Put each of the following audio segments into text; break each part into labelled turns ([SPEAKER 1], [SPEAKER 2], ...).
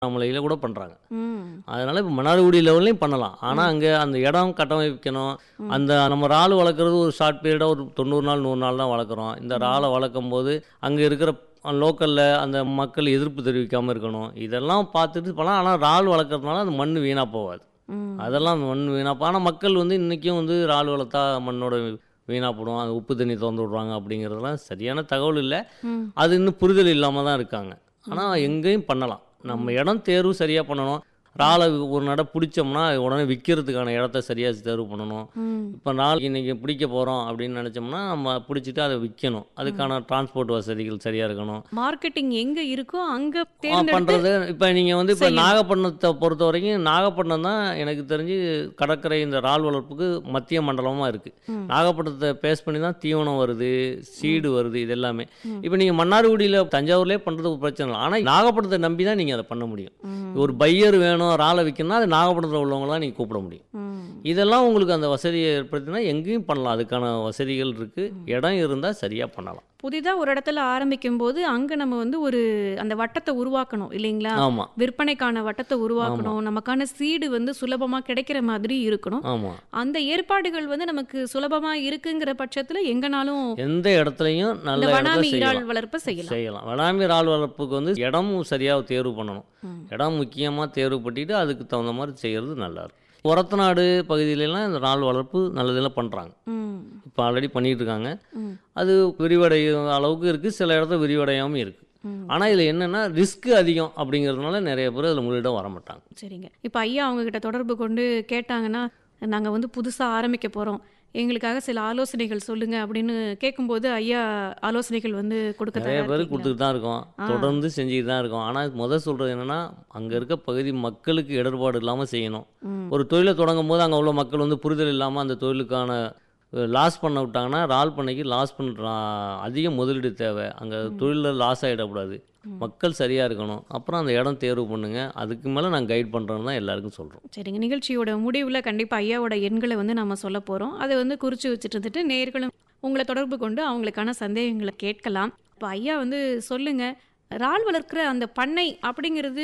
[SPEAKER 1] நம்மளையில கூட பண்ணுறாங்க.
[SPEAKER 2] ம்.
[SPEAKER 1] அதனால் இப்போ மன்னார்குடி லெவல்லையும் பண்ணலாம். ஆனால் அங்கே அந்த இடம் கட்டமைக்கணும். அந்த நம்ம இறால் வளர்க்குறது ஒரு ஷார்ட் பீரியடாக ஒரு 90 நாள் 100 நாள் தான் வளர்க்குறோம். இந்த இறாலை வளர்க்கும் போது அங்கே இருக்கிற லோக்கலில் அந்த மக்கள் எதிர்ப்பு தெரிவிக்காமல் இருக்கணும். இதெல்லாம் பார்த்துட்டு போகலாம். ஆனால் இறால் வளர்க்குறதுனால அந்த மண் வீணாக போகாது.
[SPEAKER 2] ம்.
[SPEAKER 1] அதெல்லாம் அந்த மண் வீணாக ஆனால் மக்கள் வந்து இன்றைக்கும் வந்து இறால் வளர்த்தா மண்ணோட வீணாக போடும், அது உப்பு தண்ணி திறந்து விட்ருவாங்க அப்படிங்கிறதுலாம் சரியான தகவல் இல்லை.
[SPEAKER 2] ம்.
[SPEAKER 1] அது இன்னும் புரிதல் இல்லாமல் தான் இருக்காங்க. ஆனால் எங்கேயும் பண்ணலாம். நம்ம இடம் தேர்வு சரியாக பண்ணணும். இறாலை ஒரு நட பிடிச்சோம்னா உடனே விற்கிறதுக்கான இடத்த சரியாக தேர்வு பண்ணணும்.
[SPEAKER 2] ம்.
[SPEAKER 1] இப்போ இறால் இன்றைக்கி பிடிக்க போகிறோம் அப்படின்னு நினச்சோம்னா நம்ம பிடிச்சிட்டு அதை விற்கணும். அதுக்கான டிரான்ஸ்போர்ட் வசதிகள் சரியாக இருக்கணும்.
[SPEAKER 2] மார்க்கெட்டிங் எங்க இருக்கோ அங்க தேர்ந்தெடுத்து
[SPEAKER 1] பண்ணுறது இப்போ நீங்கள் வந்து இப்போ
[SPEAKER 2] செய்யணும்.
[SPEAKER 1] நாகப்பட்டினத்தை பொறுத்த வரைக்கும் நாகப்பட்டினம் தான் எனக்கு தெரிஞ்சு கடற்கரை இந்த இறால் வளர்ப்புக்கு மத்திய மண்டலமாக இருக்குது.
[SPEAKER 2] ம்.
[SPEAKER 1] நாகப்பட்டினத்தை பேஸ் பண்ணி தான் தீவனம் வருது, சீடு வருது, இது எல்லாமே. இப்போ நீங்கள் மன்னார்குடியில் தஞ்சாவூர்லேயே பண்ணுறது ஒரு பிரச்சனை இல்லை. ஆனால் நாகப்பட்டினத்தை நம்பி தான் நீங்கள் அதை பண்ண முடியும்.
[SPEAKER 2] ம்.
[SPEAKER 1] ஒரு பையர் வேணும் இறாலை விற்கணும்னா அது நாகப்பட்டினத்தில் உள்ளவங்களாம் நீங்கள் கூப்பிட முடியும்.
[SPEAKER 2] ம்.
[SPEAKER 1] இதெல்லாம் உங்களுக்கு அந்த வசதியை ஏற்படுத்தினா எங்கேயும் பண்ணலாம். அதுக்கான வசதிகள் இருக்குது. இடம் இருந்தால் சரியாக பண்ணலாம்.
[SPEAKER 2] புதிதா ஒரு இடத்துல ஆரம்பிக்கும் போது அங்க நம்ம வந்து ஒரு அந்த வட்டத்தை உருவாக்கணும் இல்லைங்களா?
[SPEAKER 1] ஆமாம்
[SPEAKER 2] விற்பனைக்கான வட்டத்தை உருவாக்கணும். நமக்கான சீடு வந்து சுலபமா கிடைக்கிற மாதிரி இருக்கணும்.
[SPEAKER 1] ஆமாம்
[SPEAKER 2] அந்த ஏற்பாடுகள் வந்து நமக்கு சுலபமா இருக்குங்கிற பட்சத்துல எங்கனாலும்
[SPEAKER 1] எந்த இடத்துலையும்
[SPEAKER 2] இந்த
[SPEAKER 1] நல்ல இடத்துல
[SPEAKER 2] வனாமி இறால்
[SPEAKER 1] செய்யலாம்.
[SPEAKER 2] வளர்ப்பை செய்யலாம்.
[SPEAKER 1] செய்யலாம். வனாமி இறால் வளர்ப்புக்கு வந்து இடமும் சரியாக தேர்வு பண்ணணும்.
[SPEAKER 2] ம்.
[SPEAKER 1] இடம் முக்கியமாக தேர்வு பண்ணிட்டு அதுக்கு தகுந்த மாதிரி செய்கிறது நல்லாயிருக்கும். ஒரத்தநாடு பகுதியிலலாம் இந்த இறால் வளர்ப்பு நல்லதெல்லாம் பண்ணுறாங்க.
[SPEAKER 2] ம்.
[SPEAKER 1] இப்போ ஆல்ரெடி பண்ணிகிட்டு இருக்காங்க.
[SPEAKER 2] ம்.
[SPEAKER 1] அது விரிவடையும் அளவுக்கு இருக்குது, சில இடத்துல விரிவடையாமல் இருக்குது.
[SPEAKER 2] ம்.
[SPEAKER 1] ஆனால் இதில் என்னென்னா ரிஸ்க் அதிகம் அப்படிங்கிறதுனால நிறைய பேர் அதில் முதலிடம் வர மாட்டாங்க.
[SPEAKER 2] சரிங்க. இப்போ ஐயா அவங்க கிட்ட தொடர்பு கொண்டு கேட்டாங்கன்னா நாங்க வந்து புதுசா ஆரம்பிக்க போறோம், எங்களுக்காக சில ஆலோசனைகள் சொல்லுங்க அப்படின்னு கேட்கும்போது ஐயா ஆலோசனைகள் வந்து கொடுக்க
[SPEAKER 1] நிறைய
[SPEAKER 2] தயாரா
[SPEAKER 1] பேர்
[SPEAKER 2] இருக்கீங்களா?
[SPEAKER 1] கொடுத்துட்டு தான் இருக்கோம், தொடர்ந்து செஞ்சுட்டு தான் இருக்கோம். ஆனால் சொல்கிறது என்னென்னா அங்கே இருக்க பகுதி மக்களுக்கு இடர்பாடு இல்லாமல் செய்யணும்.
[SPEAKER 2] ம்.
[SPEAKER 1] ஒரு தொழிலை தொடங்கும் போது அங்கே உள்ள மக்கள் வந்து புரிதல் இல்லாமல் அந்த தொழிலுக்கான லாஸ் பண்ண விட்டாங்கன்னா இறால் பண்ணைக்கு லாஸ் பண்ணுற அதிக முதலீடு தேவை. அங்கே தொழிலில் லாஸ் ஆகிடக்கூடாது. மக்கள் சரியாக இருக்கணும். அப்புறம் அந்த இடம் தேர்வு பண்ணுங்க. அதுக்கு மேலே நான் கைட் பண்ணுறேன்னு தான் எல்லாருக்கும் சொல்கிறோம்.
[SPEAKER 2] சரிங்க. நிகழ்ச்சியோட முடிவில் கண்டிப்பாக ஐயாவோட எண்களை வந்து நம்ம சொல்ல போகிறோம். அதை வந்து குறித்து வச்சுட்டு இருந்துட்டு நேர்களும் உங்களை தொடர்பு கொண்டு அவங்களுக்கான சந்தேகங்களை கேட்கலாம். இப்போ ஐயா வந்து சொல்லுங்க, இறால் வளர்க்குற அந்த பண்ணை அப்படிங்கிறது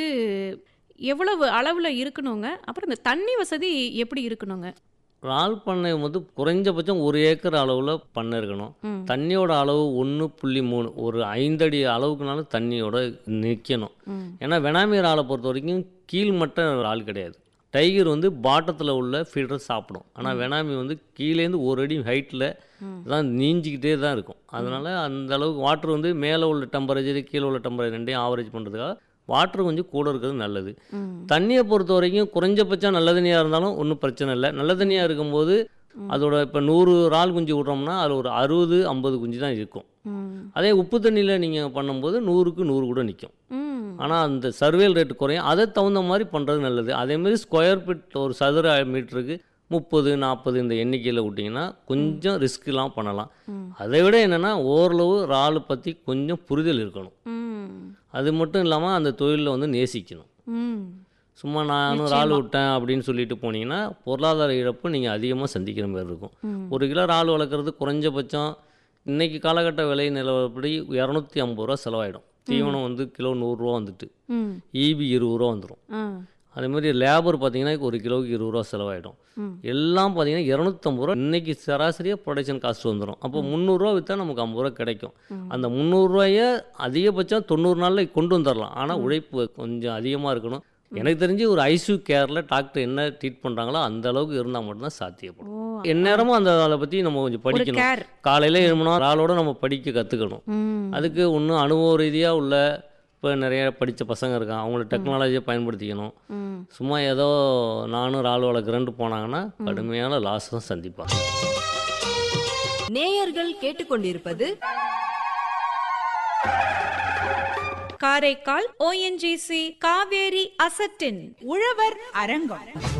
[SPEAKER 2] எவ்வளவு அளவில் இருக்கணுங்க? அப்புறம் இந்த தண்ணி வசதி எப்படி இருக்கணுங்க?
[SPEAKER 1] இறால் பண்ணை வந்து குறைஞ்சபட்சம் 1 ஏக்கர் அளவில் பண்ணை இருக்கணும்.
[SPEAKER 2] ம்.
[SPEAKER 1] தண்ணியோட அளவு 1.3 ஒரு 5 அடி அளவுக்குனாலும் தண்ணியோட நிற்கணும்.
[SPEAKER 2] ம்.
[SPEAKER 1] ஏன்னா வெனாமி இறாலை பொறுத்த வரைக்கும் கீழ்மட்ட இறால் கிடையாது. டைகர் வந்து பாட்டத்தில் உள்ள ஃபீடரை சாப்பிடும். ஆனால் வெனாமி வந்து கீழேருந்து 1 அடி ஹைட்டில் தான் நீஞ்சிக்கிட்டே தான் இருக்கும். அதனால் அந்த அளவுக்கு வாட்டர் வந்து மேலே உள்ள டெம்பரேச்சர் கீழே உள்ள டெம்பரேச்சர் ரெண்டையும் ஆவரேஜ் பண்ணுறதுக்காக வாட்டர் கொஞ்சம் கூட இருக்கிறது நல்லது.
[SPEAKER 2] ம்.
[SPEAKER 1] தண்ணியை பொறுத்த வரைக்கும் குறைஞ்சபட்சம் நல்ல தண்ணியாக இருந்தாலும் ஒன்றும் பிரச்சனை இல்லை. நல்ல தண்ணியாக இருக்கும்போது அதோட இப்போ 100 இறால் குஞ்சு விட்றோம்னா அதில் ஒரு 60-50 குஞ்சு தான் இருக்கும்.
[SPEAKER 2] ம்.
[SPEAKER 1] அதே உப்பு தண்ணியில் நீங்கள் பண்ணும்போது 100க்கு 100 கூட நிற்கும்.
[SPEAKER 2] ம்.
[SPEAKER 1] ஆனால் அந்த சர்வேல் ரேட்டு குறையும். அதை தகுந்த மாதிரி பண்ணுறது நல்லது. அதேமாதிரி ஸ்கொயர் ஃபீட் ஒரு சதுர மீட்டருக்கு 30-40 இந்த எண்ணிக்கையில் விட்டிங்கன்னா கொஞ்சம் ரிஸ்க்லாம் பண்ணலாம். அதை விட என்னென்னா ஓரளவு இறால் பற்றி கொஞ்சம் புரிதல் இருக்கணும்.
[SPEAKER 2] ம்.
[SPEAKER 1] அது மட்டும் இல்லாமல் அந்த தொழிலில் வந்து நேசிக்கணும்.
[SPEAKER 2] ம்.
[SPEAKER 1] சும்மா நானும் இறால் விட்டேன் அப்படின்னு சொல்லிட்டு போனீங்கன்னா பொருளாதார இழப்பு நீங்கள் அதிகமாக சந்திக்கிற மாதிரி இருக்கும். 1 கிலோ இறால் வளர்க்குறது குறைஞ்சபட்சம் இன்றைக்கி காலகட்ட விலை நிலவரப்படி 250 ரூபா செலவாயிடும். தீவனம் வந்து கிலோ 100 ரூபா வந்துட்டு,
[SPEAKER 2] ம்.
[SPEAKER 1] ஈபி 20 ரூபா வந்துடும்.
[SPEAKER 2] ஆ.
[SPEAKER 1] அதேமாதிரி லேபர் பார்த்தீங்கன்னா 1 கிலோவுக்கு 20 ரூபா செலவாயிடும்.
[SPEAKER 2] ம்.
[SPEAKER 1] எல்லாம் பார்த்தீங்கன்னா 250 ரூபா இன்றைக்கி சராசரியாக ப்ரொடக்ஷன் காஸ்ட் வந்துடும். அப்போ 300 ரூபா விற்றா நமக்கு 50 ரூபா கிடைக்கும். அந்த 300 ரூபாயை அதிகபட்சம் 90 நாளில் கொண்டு வந்துடலாம். ஆனால் உழைப்பு கொஞ்சம் அதிகமாக இருக்கணும். எனக்கு தெரிஞ்சு ஒரு ஐசியூ கேரில் டாக்டர் என்ன ட்ரீட் பண்ணுறாங்களோ அந்த அளவுக்கு இருந்தால் மட்டும்தான் சாத்தியப்படும்.
[SPEAKER 2] ஓ.
[SPEAKER 1] எந்நேரமும் அதை பற்றி நம்ம கொஞ்சம்
[SPEAKER 2] ஒரு
[SPEAKER 1] படிக்கணும்.
[SPEAKER 2] கேர்.
[SPEAKER 1] காலையில் எழுமணும் இறாலோட நம்ம படிக்க கற்றுக்கணும்.
[SPEAKER 2] ம்.
[SPEAKER 1] அதுக்கு இன்னும் அனுபவ ரீதியாக உள்ள இப்போ நிறைய படித்த பசங்க இருக்காங்க, அவங்கள டெக்னாலஜியை பயன்படுத்திக்கணும்.
[SPEAKER 2] ம்.
[SPEAKER 1] சும்மா ஏதோ நானும் இறால் வளர்க்குறேன்ட்டு போனாங்கன்னா கடுமையான லாஸ் தான் சந்திப்பாங்க.
[SPEAKER 3] நேயர்கள் கேட்டுக்கொண்டிருப்பது
[SPEAKER 2] காரைக்கால் ONGC காவேரி அசட்டின்
[SPEAKER 3] உழவர் அரங்கம்.